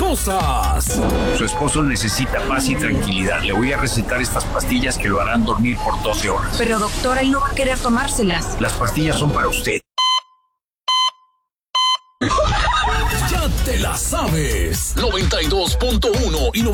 cosas. Su esposo necesita paz y tranquilidad. Le voy a recetar estas pastillas que lo harán dormir por 12 horas. Pero doctora, él no va a querer tomárselas. Las pastillas son para usted. Ya te la sabes. 92.1 y